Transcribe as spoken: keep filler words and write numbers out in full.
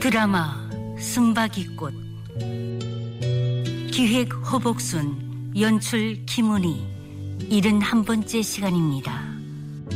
드라마 숨바기꽃. 기획 허복순, 연출 김은희. 일흔한 번째 시간입니다.